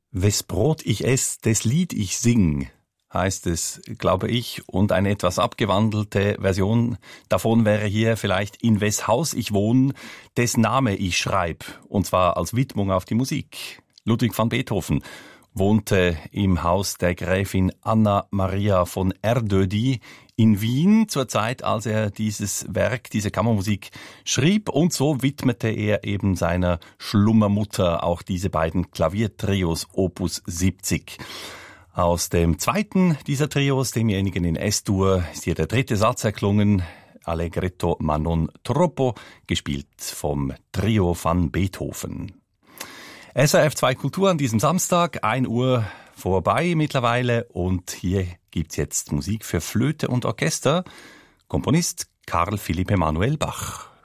Wes Brot ich ess, des Lied ich sing, heißt es, glaube ich. Und eine etwas abgewandelte Version davon wäre hier vielleicht in wes Haus ich wohn, des Name ich schreib. Und zwar als Widmung auf die Musik. Ludwig van Beethoven wohnte im Haus der Gräfin Anna Maria von Erdödy in Wien zur Zeit, als er dieses Werk, diese Kammermusik schrieb. Und so widmete er eben seiner Schlummermutter auch diese beiden Klaviertrios Opus 70. Aus dem zweiten dieser Trios, demjenigen in S-Dur, ist hier der dritte Satz erklungen. Allegretto ma non troppo, gespielt vom Trio van Beethoven. SRF 2 Kultur an diesem Samstag, 1 Uhr vorbei mittlerweile, und hier gibt's jetzt Musik für Flöte und Orchester. Komponist Carl Philipp Emanuel Bach.